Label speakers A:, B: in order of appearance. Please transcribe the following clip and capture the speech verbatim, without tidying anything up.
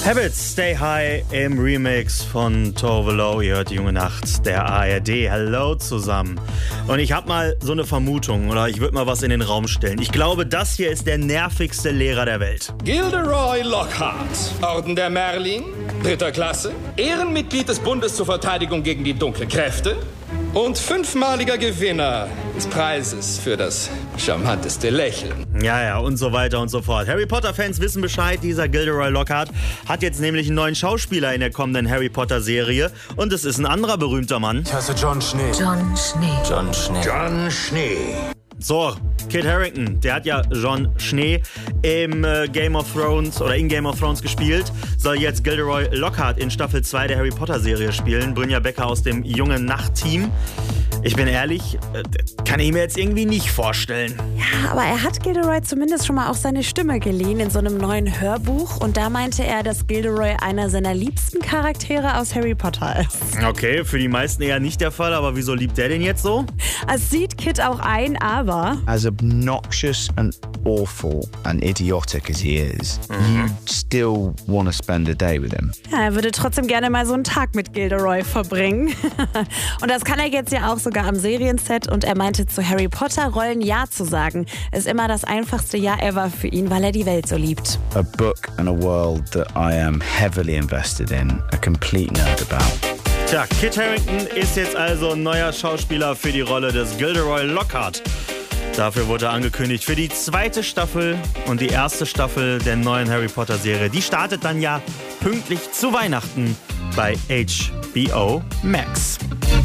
A: Habits, Stay High im Remix von Tove Lo. Ihr hört die junge Nacht der A R D. Hello zusammen. Und ich habe mal so eine Vermutung, oder ich würde mal was in den Raum stellen. Ich glaube, das hier ist der nervigste Lehrer der Welt.
B: Gilderoy Lockhart, Orden der Merlin, dritter Klasse, Ehrenmitglied des Bundes zur Verteidigung gegen die dunklen Kräfte und fünfmaliger Gewinner des Preises für das charmanteste Lächeln.
A: Ja, ja, und so weiter und so fort. Harry Potter-Fans wissen Bescheid, dieser Gilderoy Lockhart hat jetzt nämlich einen neuen Schauspieler in der kommenden Harry Potter-Serie. Und es ist ein anderer berühmter Mann.
C: Ich heiße John Schnee.
D: John Schnee.
C: John Schnee.
B: John Schnee.
A: So, Kit Harington, der hat ja John Schnee im äh, Game of Thrones oder in Game of Thrones gespielt, soll jetzt Gilderoy Lockhart in Staffel zwei der Harry Potter Serie spielen. Brynja Becker aus dem Junge Nacht-Team. Ich bin ehrlich, äh, kann ich mir jetzt irgendwie nicht vorstellen.
E: Ja, aber er hat Gilderoy zumindest schon mal auch seine Stimme geliehen in so einem neuen Hörbuch. Und da meinte er, dass Gilderoy einer seiner liebsten Charaktere aus Harry Potter ist.
A: Okay, für die meisten eher nicht der Fall, aber wieso liebt der den jetzt so?
E: Es sieht Kit auch ein, aber...
F: As obnoxious and awful and idiotic as he is, mm-hmm. you still want to spend a day with him.
E: Ja, er würde trotzdem gerne mal so einen Tag mit Gilderoy verbringen. Und das kann er jetzt ja auch sogar am Serienset. Und er meinte, zu Harry Potter Rollen Ja zu sagen, ist immer das einfachste Ja ever für ihn, weil er die Welt so liebt.
F: A book and a world that I am heavily invested in, a complete nerd about.
A: Tja, Kit Harington ist jetzt also ein neuer Schauspieler für die Rolle des Gilderoy Lockhart. Dafür wurde angekündigt für die zweite Staffel und die erste Staffel der neuen Harry Potter Serie. Die startet dann ja pünktlich zu Weihnachten bei H B O Max.